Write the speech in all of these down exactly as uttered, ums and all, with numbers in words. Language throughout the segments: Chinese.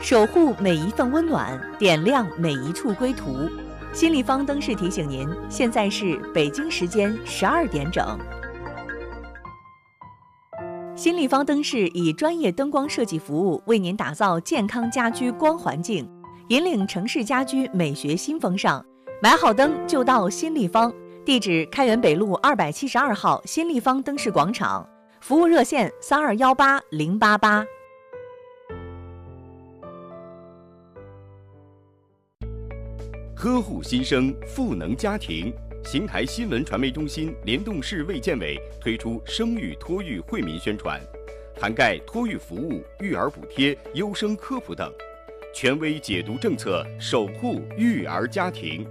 守护每一份温暖，点亮每一处归途。新立方灯饰提醒您，现在是北京时间十二点整。新立方灯饰以专业灯光设计服务，为您打造健康家居光环境，引领城市家居美学新风尚。买好灯就到新立方，地址开元北路二百七十二号新立方灯饰广场，服务热线三二幺八零八八。 呵护新生，赋能家庭。邢台新闻传媒中心联动市卫健委推出生育托育惠民宣传，涵盖托育服务、育儿补贴、优生科普等，权威解读政策，守护育儿家庭。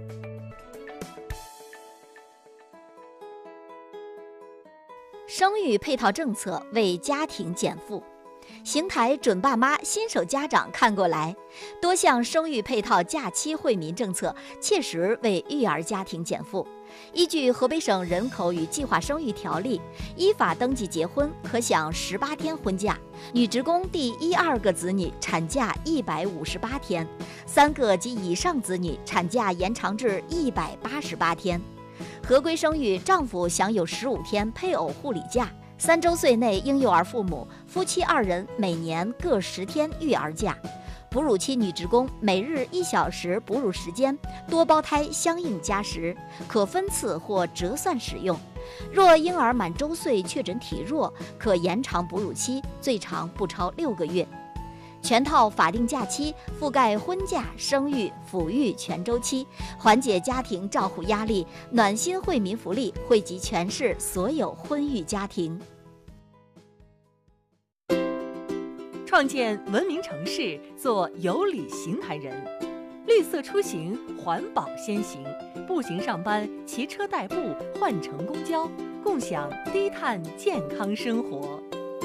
生育配套政策为家庭减负。邢台准爸妈新手家长看过来，多项生育配套假期惠民政策切实为育儿家庭减负。依据河北省人口与计划生育条例，依法登记结婚可享十八天婚假，女职工第一二个子女产假一百五十八天，三个及以上子女产假延长至一百八十八天。合规生育，丈夫享有十五天配偶护理假。三周岁内婴幼儿父母夫妻二人每年各十天育儿假，哺乳期女职工每日一小时哺乳时间，多胞胎相应加时，可分次或折算使用。若婴儿满周岁确诊体弱，可延长哺乳期，最长不超六个月。全套法定假期覆盖婚假、生育、抚育全周期，缓解家庭照护压力，暖心惠民福利惠及全市所有婚育家庭。 创建文明城市，做有礼邢台人。绿色出行，环保先行。步行上班，骑车代步，换乘公交，共享低碳健康生活。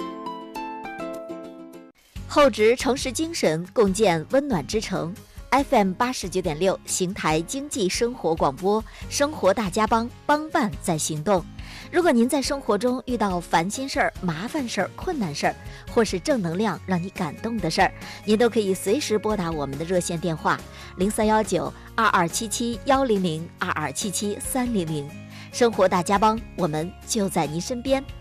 厚植城市精神，共建温暖之城。F M 八十九点六，邢台经济生活广播，生活大家帮，帮办在行动。如果您在生活中遇到烦心事儿、麻烦事儿、困难事儿，或是正能量让你感动的事儿，您都可以随时拨打我们的热线电话零三幺九二二七七幺零零二二七七三零零。生活大家帮，我们就在您身边。